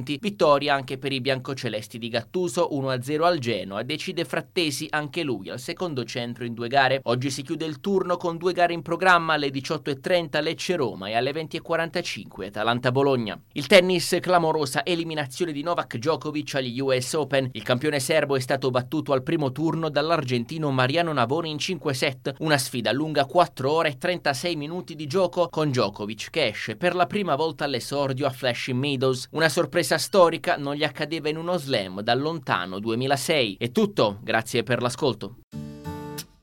punti. Vittoria anche per i biancocelesti di Gattuso, 1-0 al Genoa. Decide Frattesi anche lui al secondo centro in 2 gare. Oggi si chiude il turno con 2 gare in programma, alle 18:30 Lecce-Roma e alle 20:45 Atalanta-Bologna. Il tennis, clamorosa eliminazione di Novak Djokovic agli US Open. Il campione serbo è stato battuto al primo turno dall'argentino Mariano Navoni in 5 set, una sfida lunga 4 ore e 36 minuti di gioco, con Djokovic che esce per la prima volta all'esordio a Flushing Meadows. Una sorpresa storica, non gli accadeva in uno slam dal lontano 2006. È tutto, grazie per l'ascolto.